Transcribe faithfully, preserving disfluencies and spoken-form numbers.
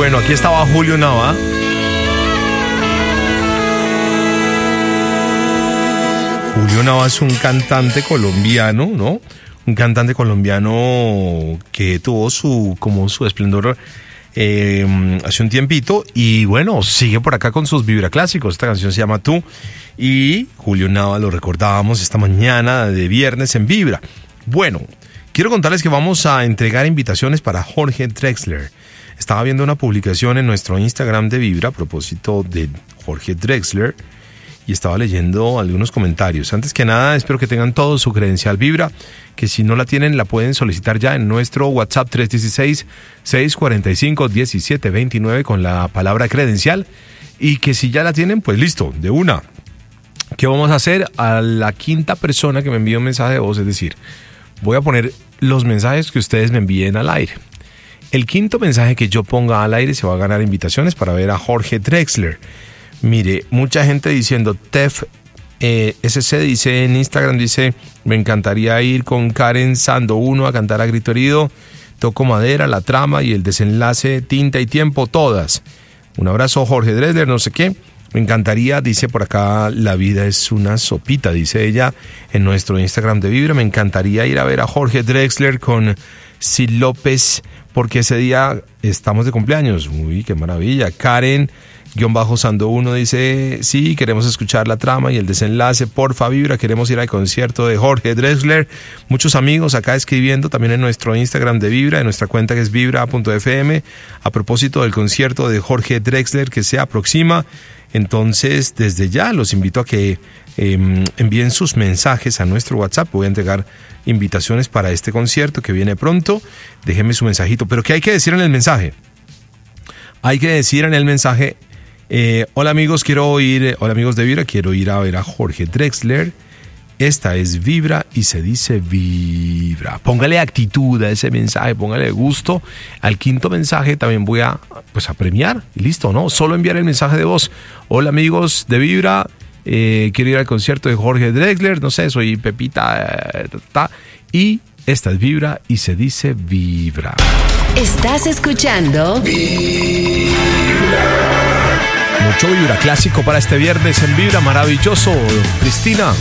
Bueno, aquí estaba Julio Nava. Julio Nava es un cantante colombiano, ¿no? Un cantante colombiano que tuvo su como su esplendor eh, hace un tiempito y bueno, sigue por acá con sus vibraclásicos. Esta canción se llama Tú y Julio Nava lo recordábamos esta mañana de viernes en Vibra. Bueno, quiero contarles que vamos a entregar invitaciones para Jorge Drexler. Estaba viendo una publicación en nuestro Instagram de Vibra a propósito de Jorge Drexler y estaba leyendo algunos comentarios. Antes que nada, espero que tengan todo su credencial Vibra, que si no la tienen, la pueden solicitar ya en nuestro WhatsApp tres uno seis, seis cuatro cinco, uno siete dos nueve con la palabra credencial, y que si ya la tienen, pues listo, de una. ¿Qué vamos a hacer? A la quinta persona que me envíe un mensaje de voz, es decir, voy a poner los mensajes que ustedes me envíen al aire. El quinto mensaje que yo ponga al aire se va a ganar invitaciones para ver a Jorge Drexler. Mire, mucha gente diciendo, Tef eh, S C dice en Instagram, dice, me encantaría ir con Karen Sando uno a cantar a grito herido, toco madera, la trama y el desenlace, tinta y tiempo, todas. Un abrazo, Jorge Drexler, no sé qué. Me encantaría, dice por acá, la vida es una sopita, dice ella en nuestro Instagram de Vibra. Me encantaría ir a ver a Jorge Drexler con Sid López, porque ese día estamos de cumpleaños. Uy, qué maravilla. Karen guión bajo Sando uno dice, sí, queremos escuchar la trama y el desenlace, porfa Vibra, queremos ir al concierto de Jorge Drexler. Muchos amigos acá escribiendo también en nuestro Instagram de Vibra, en nuestra cuenta que es vibra punto f m, a propósito del concierto de Jorge Drexler que se aproxima. Entonces, desde ya los invito a que eh, envíen sus mensajes a nuestro WhatsApp. Voy a entregar invitaciones para este concierto que viene pronto. Déjenme su mensajito. ¿Pero qué hay que decir en el mensaje? Hay que decir en el mensaje, eh, hola amigos, quiero ir, hola amigos de Vibra, quiero ir a ver a Jorge Drexler. Esta es Vibra y se dice Vibra. Póngale actitud a ese mensaje, póngale gusto. Al quinto mensaje también voy a, pues, a premiar. Y listo, ¿no? Solo enviar el mensaje de voz. Hola amigos de Vibra, eh, quiero ir al concierto de Jorge Drexler. No sé, soy Pepita. Eh, ta, ta, y esta es Vibra y se dice Vibra. Estás escuchando Vibra. Mucho Vibra clásico para este viernes en Vibra, maravilloso. Cristina.